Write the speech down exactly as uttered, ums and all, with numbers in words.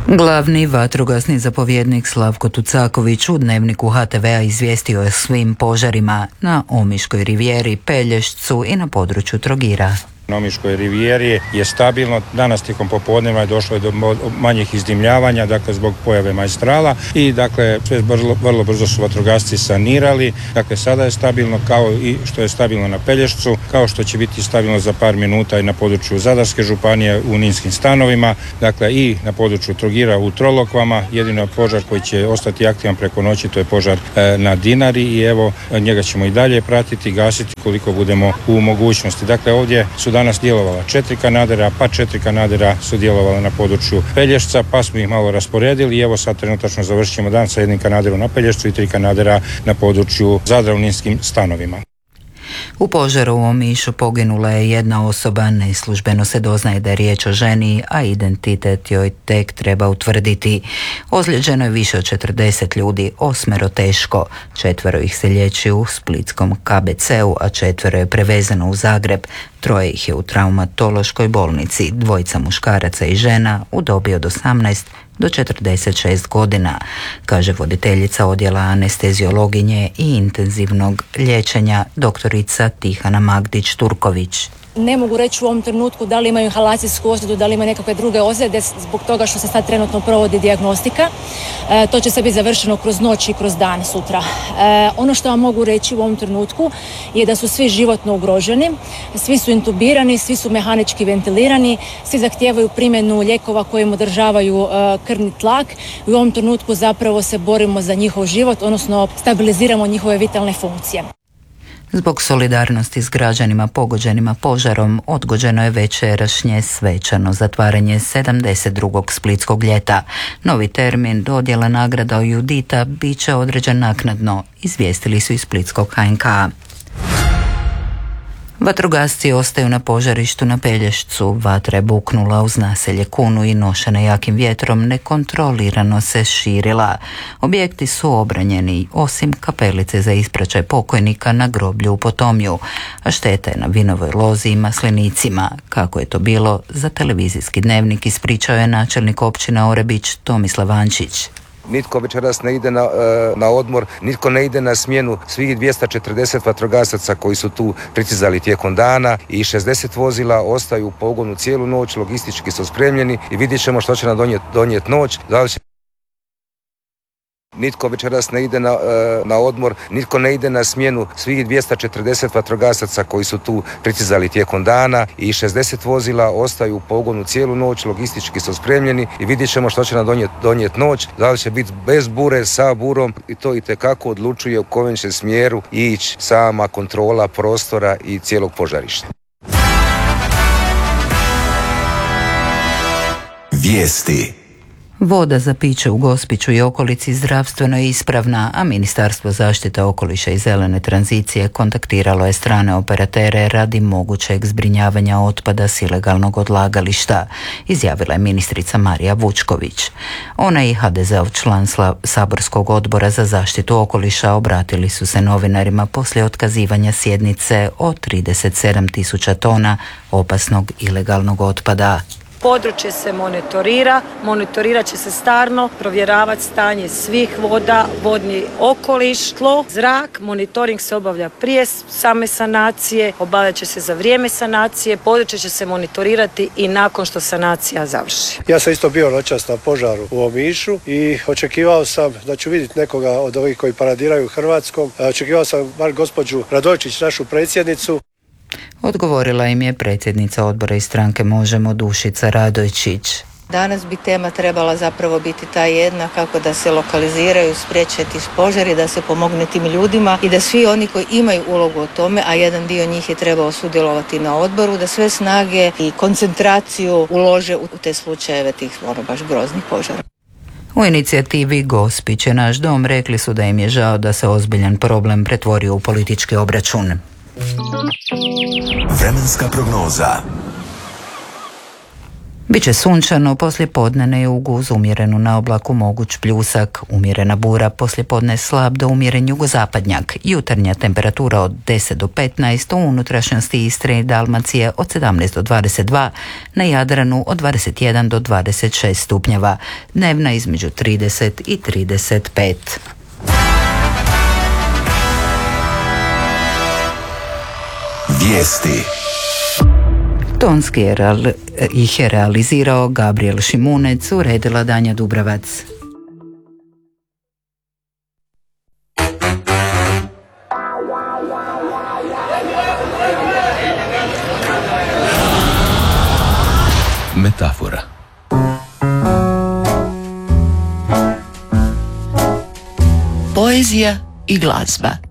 Glavni vatrogasni zapovjednik Slavko Tucaković u dnevniku ha te vea izvijestio je o svim požarima na Omiškoj rivijeri, Pelješcu i na području Trogira. Na Omiškoj rivijeri je stabilno, danas tijekom popodneva je došlo do manjih izdimljavanja, dakle zbog pojave majstrala i dakle sve vrlo, vrlo brzo su vatrogasci sanirali, dakle sada je stabilno kao i što je stabilno na Pelješcu, kao što će biti stabilno za par minuta i na području Zadarske županije u Ninskim stanovima, dakle i na području Trogira u Trolokvama. Jedino požar koji će ostati aktivan preko noći, to je požar e, na Dinari i evo njega ćemo i dalje pratiti, gasiti koliko budemo u mogućnosti. Dakle ovdje su danas djelovala četiri kanadera, pa četiri kanadera su djelovala na području Pelješca, pa smo ih malo rasporedili i evo sad trenutačno završit ćemo dan sa jednim kanaderom na Pelješcu i tri kanadera na području Zadra u Ninskim stanovima. U požaru u Omišu poginula je jedna osoba, neslužbeno se doznaje da je riječ o ženi, a identitet joj tek treba utvrditi. Ozlijeđeno je više od četrdeset ljudi, osmero teško, četvero ih se liječi u splitskom ka be ce u, a četvero je prevezeno u Zagreb, troje ih je u traumatološkoj bolnici, dvojica muškaraca i žena u dobi od osamnaest do četrdeset šest godina, kaže voditeljica odjela anesteziologinje i intenzivnog liječenja doktorica Tihana Magdić-Turković. Ne mogu reći u ovom trenutku da li imaju inhalacijsku ozljedu, da li imaju nekakve druge ozljede zbog toga što se sad trenutno provodi dijagnostika. E, to će se biti završeno kroz noć i kroz dan sutra. E, ono što vam mogu reći u ovom trenutku je da su svi životno ugroženi, svi su intubirani, svi su mehanički ventilirani, svi zahtijevaju primjenu lijekova koji im održavaju e, krvni tlak i u ovom trenutku zapravo se borimo za njihov život, odnosno stabiliziramo njihove vitalne funkcije. Zbog solidarnosti s građanima pogođenima požarom odgođeno je večerašnje svečano zatvaranje sedamdeset drugog splitskog ljeta. Novi termin dodjela nagrada o Judita bit će određen naknadno, izvijestili su iz splitskog ha en ka. Vatrogasci ostaju na požarištu na Pelješcu. Vatra je buknula uz naselje Kunu i nošena jakim vjetrom nekontrolirano se širila. Objekti su obranjeni, osim kapelice za ispraćaj pokojnika na groblju u Potomju, a šteta je na vinovoj lozi i maslinicima. Kako je to bilo, za televizijski dnevnik ispričao je načelnik općine Orebić Tomislav Ančić. Nitko večeras ne ide na, na odmor, nitko ne ide na smjenu svih dvjesto četrdeset vatrogasaca koji su tu pritizali tijekom dana i šezdeset vozila ostaju u pogonu cijelu noć, logistički su spremljeni i vidjet ćemo što će nam donijeti donijet noć. Da li će... Nitko večeras ne ide na, na odmor, nitko ne ide na smjenu svih dvjesto četrdeset vatrogasaca koji su tu pritizali tijekom dana i šezdeset vozila ostaju u pogonu cijelu noć, logistički su spremljeni i vidjet ćemo što će nam donijeti donijet noć. Da li će biti bez bure, sa burom i to itekako odlučuje u kojem će smjeru ići sama kontrola prostora i cijelog požarišta. Vijesti. Voda za piće u Gospiću i okolici zdravstveno je ispravna, a Ministarstvo zaštite okoliša i zelene tranzicije kontaktiralo je strane operatere radi mogućeg zbrinjavanja otpada s ilegalnog odlagališta, izjavila je ministrica Marija Vučković. Ona i ha de ze ov član saborskog odbora za zaštitu okoliša obratili su se novinarima poslije otkazivanja sjednice o trideset sedam tisuća tona opasnog ilegalnog otpada. Područje se monitorira, monitorirat će se stalno, provjeravati stanje svih voda, vodni okoliš, tlo, zrak. Monitoring se obavlja prije same sanacije, obavljat će se za vrijeme sanacije, područje će se monitorirati i nakon što sanacija završi. Ja sam isto bio noćas na požaru u Omišu i očekivao sam da ću vidjeti nekoga od ovih koji paradiraju Hrvatskom. Očekivao sam bar gospođu Radojčić, našu predsjednicu. Odgovorila im je predsjednica odbora iz stranke Možemo Dušica Radojčić. Danas bi tema trebala zapravo biti ta jedna, kako da se lokaliziraju, spriječe ti požari, da se pomogne tim ljudima i da svi oni koji imaju ulogu o tome, a jedan dio njih je trebao sudjelovati na odboru, da sve snage i koncentraciju ulože u te slučajeve tih ono baš groznih požara. U inicijativi Gospić je naš dom rekli su da im je žao da se ozbiljan problem pretvorio u politički obračun. Vremenska prognoza. Biće sunčano, poslijepodne na jugu uz umjerenu na oblaku moguć pljusak, umjerena bura, poslijepodne slab do umjeren jugozapadnjak, jutarnja temperatura od deset do petnaest, u unutrašnjosti Istre i Dalmacije od sedamnaest do dvadeset dva, na Jadranu od dvadeset jedan do dvadeset šest stupnjeva, dnevna između trideset i trideset pet. Vijesti. Tonski je reali- ih je realizirao Gabriel Šimunec, uredila Danja Dubravac. Metafora. Poezija i glazba.